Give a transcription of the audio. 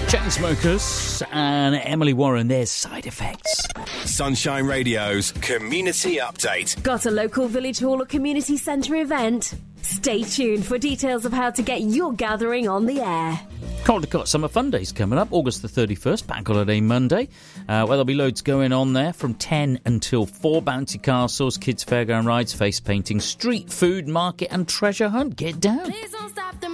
Chainsmokers and Emily Warren, there's Side Effects. Sunshine Radio's Community Update. Got a local village hall or community centre event? Stay tuned for details of how to get your gathering on the air. Caldecott Summer Fun Days coming up, August the 31st, Bank Holiday Monday, where there'll be loads going on there from 10 until 4. Bouncy castles, kids fairground rides, face painting, street food, market and treasure hunt. Get down.